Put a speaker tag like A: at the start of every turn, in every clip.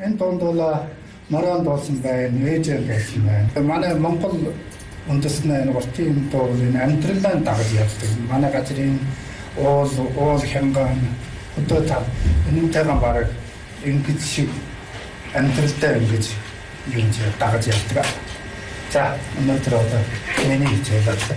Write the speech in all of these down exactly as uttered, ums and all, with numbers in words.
A: Энэ донд бол Маргаан дуулсан байна, Ээжээр байсан байна. Манай Монгол үндэстний энэ уртын дуу энэ амьдралаа дагаж явдаг. Манай газрын уул, уул хямгаан, өдөө тав энэтэйгээ бараг ингэж шиг амьдралтай ингэж юм чи дагаж явдаг. За, өнөөдөр одоо миний хичээлээ.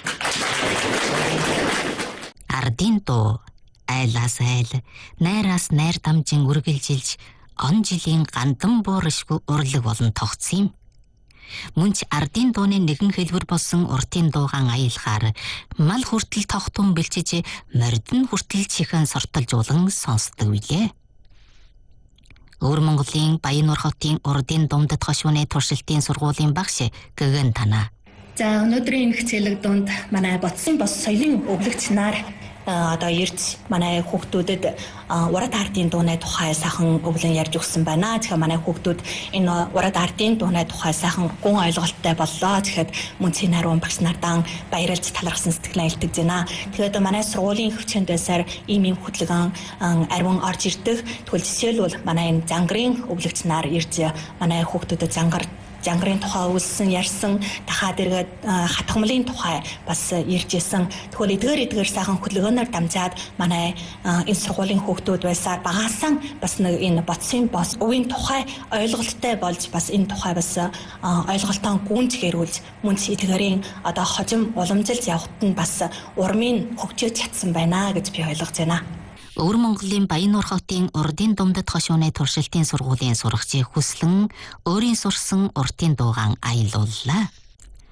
B: Ардын дуу айлаас айл, найраас найр дамжин үргэлжилж он жилийн гандан бууршгүй урлаг болон тогтсон юм. Мөн ч ардын дууны нэгэн хэлбэр болсон уртын дуугаан аялахаар мал хүртэл тогтун бэлчиж мордон хүртэл чихэн сортолжуулан сонсдог билээ. Өвөр Монголын Баяннуур хотын урдын думдад хошууны туршилтын сургуулийн багш Гэгэн Тана.
C: За өнөөдрийн хичээлэг дунд манай Бодсын бос соёлын өвлөгч нар одоо ирж манай хүүхдүүдэд урад ардын дууны тухай сайхан өвлөн ярьж өгсөн байна. Тэгэхээр манай хүүхдүүд энэ урад ардын дууны тухай сайхан гүн ойлголттой боллоо. Тэгэхээр мөнхийн хариун багш нардан баярлж талархсан сэтгэлээ илтгэж байна. Тэгээд манай сургуулийн хөвчөнд байсаар ийм ийм хөдөлгөөн ариун орж ирдэг. Тэгвэл жишээлбэл манай энэ зангарын өвлөгч нар ирж манай хүүхдүүдэд зангар Жангарын тухай үлсэн ярьсан, дахиад эргээд хатгамлын тухай бас ирж исэн. Тэгвэл эдгээр эдгээр сайхан хөдөлгөөнөөр дамжаад манай энэ сургуулийн хүүхдүүд байсаар багаасан бас нэг энэ Бодсын бос өвийн тухай ойлголттой болж бас энэ тухай бас ойлголтоо гүнж гэрүүлж мөн ч эдгээрийн одоо хожим уламжилж явахт нь бас урмын хөгжөөж чадсан байна гэж би ойлгож байна.
B: Өвөр Монголын Баяннуур хотын урдын думдад хошууны туршилтын сургуулийн сурагчийг хүслэн өөрийн сурсан уртын дуугаан аялууллаа.